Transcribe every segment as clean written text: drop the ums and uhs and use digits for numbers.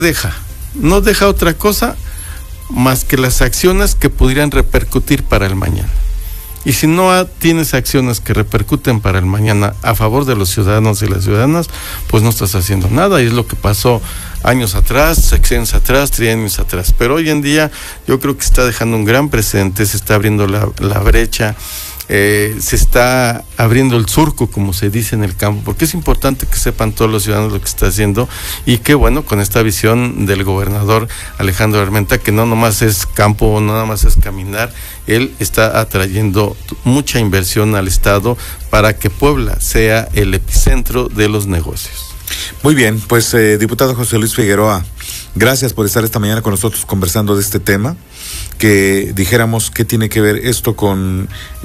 no deja otra cosa más que las acciones que pudieran repercutir para el mañana. Y si no tienes acciones que repercuten para el mañana a favor de los ciudadanos y las ciudadanas, pues no estás haciendo nada, y es lo que pasó años atrás, sexenios atrás, trienios atrás. Pero hoy en día yo creo que está dejando un gran precedente, se está abriendo la brecha, se está abriendo el surco, como se dice en el campo, porque es importante que sepan todos los ciudadanos lo que está haciendo, y qué bueno con esta visión del gobernador Alejandro Armenta, que no nomás es campo, no nomás es caminar, él está atrayendo mucha inversión al estado para que Puebla sea el epicentro de los negocios. Muy bien, pues diputado José Luis Figueroa, gracias por estar esta mañana con nosotros conversando de este tema, que dijéramos qué tiene que ver esto con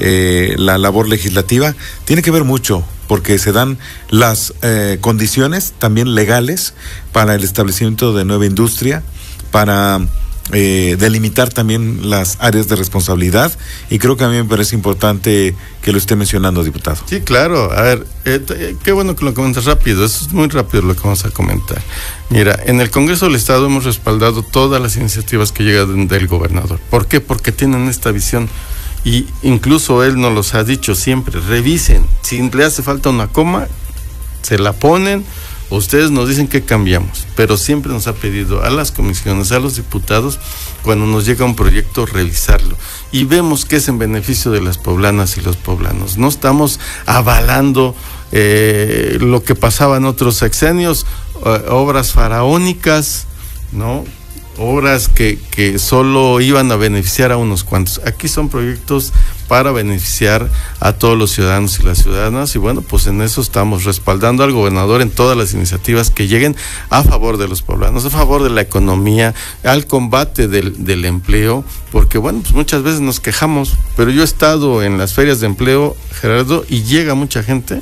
la labor legislativa. Tiene que ver mucho, porque se dan las condiciones también legales para el establecimiento de nueva industria, para delimitar también las áreas de responsabilidad, y creo que a mí me parece importante que lo esté mencionando, diputado. Sí, claro. A ver, qué bueno que lo comentas rápido, eso es muy rápido lo que vamos a comentar. Mira, en el Congreso del Estado hemos respaldado todas las iniciativas que llegan del gobernador. ¿Por qué? Porque tienen esta visión, y incluso él nos los ha dicho siempre: revisen, si le hace falta una coma, se la ponen. Ustedes nos dicen que cambiamos, pero siempre nos ha pedido a las comisiones, a los diputados, cuando nos llega un proyecto, revisarlo. Y vemos que es en beneficio de las poblanas y los poblanos. No estamos avalando lo que pasaba en otros sexenios, obras faraónicas, ¿no? Obras que solo iban a beneficiar a unos cuantos. Aquí son proyectos para beneficiar a todos los ciudadanos y las ciudadanas, y bueno, pues en eso estamos respaldando al gobernador en todas las iniciativas que lleguen a favor de los poblanos, a favor de la economía, al combate del empleo, porque bueno, pues muchas veces nos quejamos, pero yo he estado en las ferias de empleo, Gerardo, y llega mucha gente,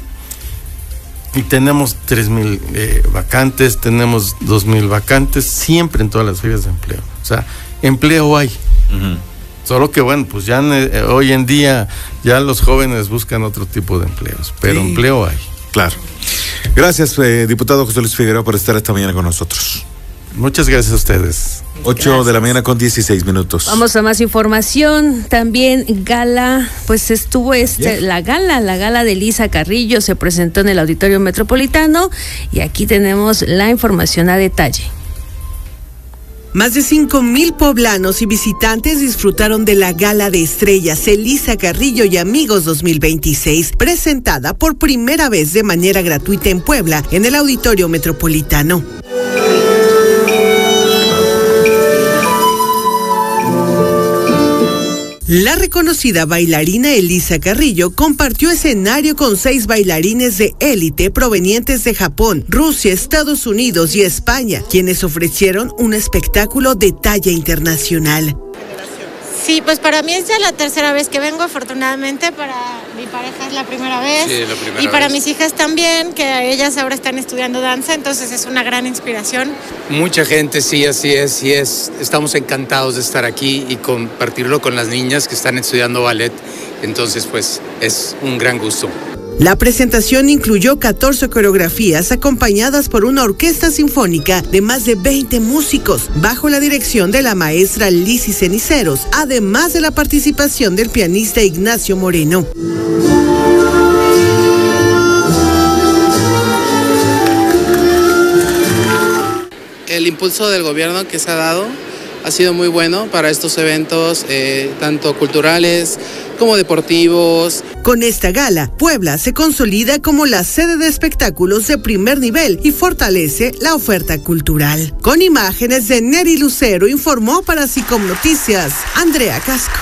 y tenemos 3,000 vacantes, tenemos 2,000 vacantes, siempre en todas las ferias de empleo. O sea, empleo hay. Uh-huh. Solo que bueno, pues ya hoy en día ya los jóvenes buscan otro tipo de empleos, pero sí, empleo hay. Claro. Gracias, diputado José Luis Figueroa, por estar esta mañana con nosotros. Muchas gracias a ustedes. 8 de la mañana con 16 minutos. Vamos a más información. También gala, pues estuvo la gala de Elisa Carrillo se presentó en el Auditorio Metropolitano, y aquí tenemos la información a detalle. Más de 5,000 poblanos y visitantes disfrutaron de la Gala de Estrellas Elisa Carrillo y Amigos 2026, presentada por primera vez de manera gratuita en Puebla, en el Auditorio Metropolitano. La reconocida bailarina Elisa Carrillo compartió escenario con 6 bailarines de élite provenientes de Japón, Rusia, Estados Unidos y España, quienes ofrecieron un espectáculo de talla internacional. Sí, pues para mí es ya la tercera vez que vengo, afortunadamente. Para mi pareja es la primera vez. Sí, la primera y para vez. Mis hijas también, que ellas ahora están estudiando danza, entonces es una gran inspiración. Mucha gente, sí, así es, y estamos encantados de estar aquí y compartirlo con las niñas que están estudiando ballet, entonces pues es un gran gusto. La presentación incluyó 14 coreografías acompañadas por una orquesta sinfónica de más de 20 músicos, bajo la dirección de la maestra Lizzy Ceniceros, además de la participación del pianista Ignacio Moreno. El impulso del gobierno que se ha dado ha sido muy bueno para estos eventos, tanto culturales como deportivos. Con esta gala, Puebla se consolida como la sede de espectáculos de primer nivel y fortalece la oferta cultural. Con imágenes de Neri Lucero, informó para SICOM Noticias, Andrea Casco.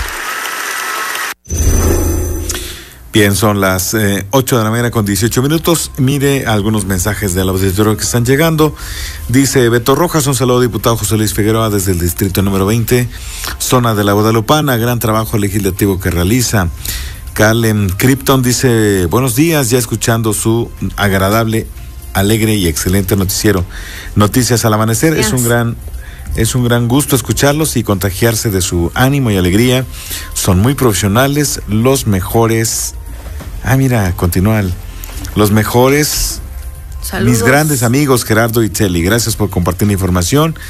Bien, son las 8 de la mañana con 18 minutos. Mire algunos mensajes del auditorio que están llegando. Dice Beto Rojas: un saludo, diputado José Luis Figueroa, desde el distrito número 20, zona de la Guadalupana. Gran trabajo legislativo que realiza. Calen Krypton dice: buenos días, ya escuchando su agradable, alegre y excelente noticiero. Noticias al amanecer. Yes. Es un gran gusto escucharlos y contagiarse de su ánimo y alegría. Son muy profesionales, los mejores. Mira, continúan. Los mejores. Saludos. Mis grandes amigos Gerardo y Cheli. Gracias por compartir la información.